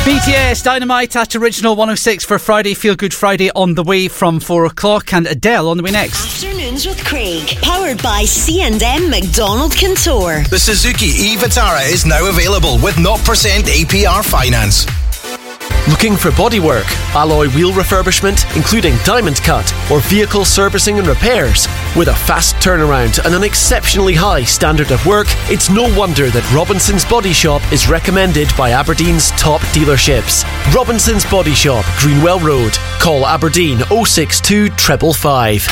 BTS Dynamite at Original 106 for Friday. Feel Good Friday on the way from 4 o'clock, and Adele on the way next. Afternoons with Craig, powered by C&M Macdonald Contour. The Suzuki e-Vitara is now available with 0% APR finance. Looking for bodywork, alloy wheel refurbishment, including diamond cut, or vehicle servicing and repairs? With a fast turnaround and an exceptionally high standard of work, it's no wonder that Robinson's Body Shop is recommended by Aberdeen's top dealerships. Robinson's Body Shop, Greenwell Road. Call Aberdeen 062 555.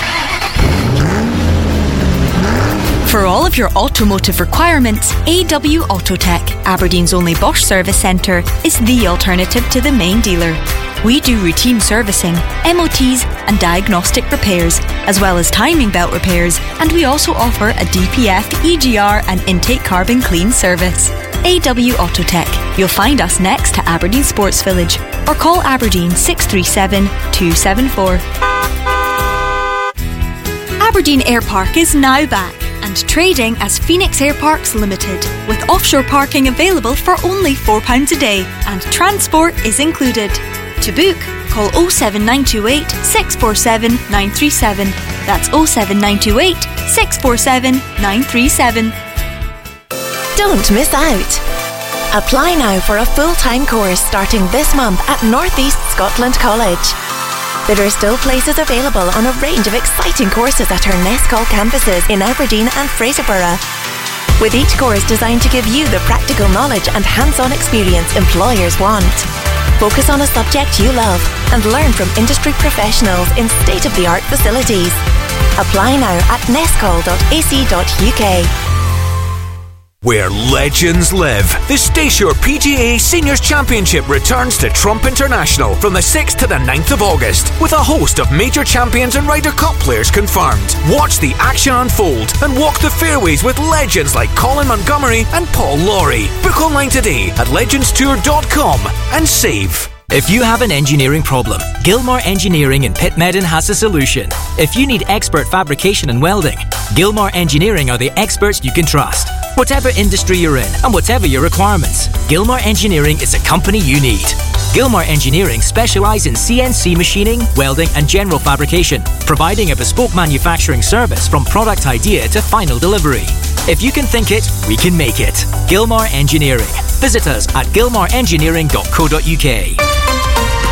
For all of your automotive requirements, AW Autotech, Aberdeen's only Bosch service centre, is the alternative to the main dealer. We do routine servicing, MOTs and diagnostic repairs, as well as timing belt repairs, and we also offer a DPF, EGR and intake carbon clean service. AW Autotech. You'll find us next to Aberdeen Sports Village, or call Aberdeen 637 274. Aberdeen Air Park is now back and trading as Phoenix Air Parks Limited, with offshore parking available for only £4 a day, and transport is included. To book, call 07928 647 937. That's 07928 647 937. Don't miss out. Apply now for a full-time course starting this month at North East Scotland College. There are still places available on a range of exciting courses at our Nescol campuses in Aberdeen and Fraserburgh, with each course designed to give you the practical knowledge and hands-on experience employers want. Focus on a subject you love and learn from industry professionals in state-of-the-art facilities. Apply now at nescol.ac.uk. Where legends live. The Stayshore PGA Seniors Championship returns to Trump International from the 6th to the 9th of August, with a host of major champions and Ryder Cup players confirmed. Watch the action unfold and walk the fairways with legends like Colin Montgomerie and Paul Lawrie. Book online today at legendstour.com and save. If you have an engineering problem, Gilmore Engineering in Pittmeadow has a solution. If you need expert fabrication and welding, Gilmore Engineering are the experts you can trust. Whatever industry you're in and whatever your requirements, Gilmore Engineering is a company you need. Gilmore Engineering specialise in CNC machining, welding and general fabrication, providing a bespoke manufacturing service from product idea to final delivery. If you can think it, we can make it. Gilmore Engineering. Visit us at gilmoreengineering.co.uk.